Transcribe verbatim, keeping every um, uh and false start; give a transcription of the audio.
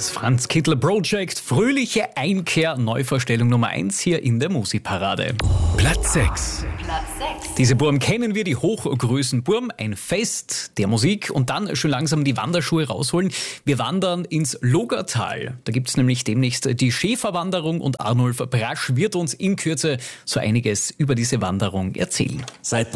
Das Franz Kittel Project, fröhliche Einkehr, Neuvorstellung Nummer eins hier in der Musikparade. Platz sechs. Platz sechs. Diese Burm kennen wir, die Hochgrößen Burm, ein Fest der Musik und dann schon langsam die Wanderschuhe rausholen. Wir wandern ins Logatal. Da gibt es nämlich demnächst die Schäferwanderung und Arnulf Brasch wird uns in Kürze so einiges über diese Wanderung erzählen. Seit